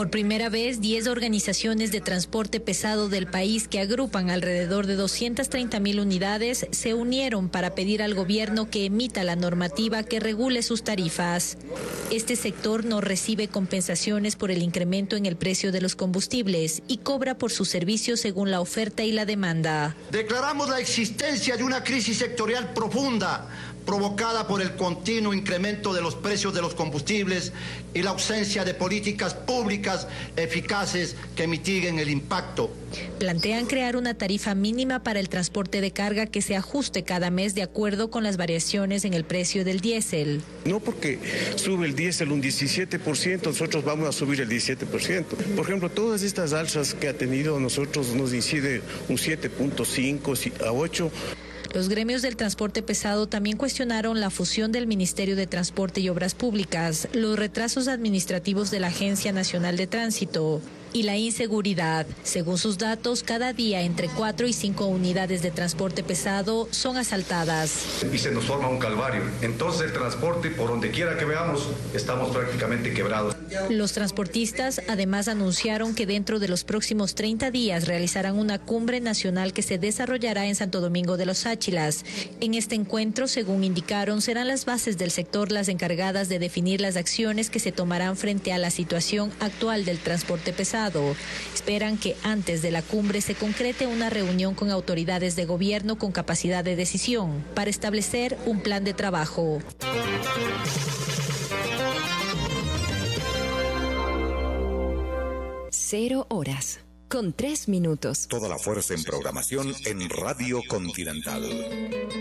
Por primera vez, 10 organizaciones de transporte pesado del país que agrupan alrededor de 230,000 unidades se unieron para pedir al gobierno que emita la normativa que regule sus tarifas. Este sector no recibe compensaciones por el incremento en el precio de los combustibles y cobra por sus servicios según la oferta y la demanda. Declaramos la existencia de una crisis sectorial profunda provocada por el continuo incremento de los precios de los combustibles y la ausencia de políticas públicas eficaces que mitiguen el impacto. Plantean crear una tarifa mínima para el transporte de carga que se ajuste cada mes de acuerdo con las variaciones en el precio del diésel. No porque sube el diésel un 17%, nosotros vamos a subir el 17%. Por ejemplo, todas estas alzas que ha tenido nosotros nos incide un 7.5 a 8%. Los gremios del transporte pesado también cuestionaron la fusión del Ministerio de Transporte y Obras Públicas, los retrasos administrativos de la Agencia Nacional de Tránsito y la inseguridad. Según sus datos, cada día entre 4 y 5 unidades de transporte pesado son asaltadas. Y se nos forma un calvario. Entonces el transporte, por donde quiera que veamos, estamos prácticamente quebrados. Los transportistas además anunciaron que dentro de los próximos 30 días realizarán una cumbre nacional que se desarrollará en Santo Domingo de los Áchilas. En este encuentro, según indicaron, serán las bases del sector las encargadas de definir las acciones que se tomarán frente a la situación actual del transporte pesado. Esperan que antes de la cumbre se concrete una reunión con autoridades de gobierno con capacidad de decisión para establecer un plan de trabajo. 0:03 minutos. Toda la fuerza en programación en Radio Continental.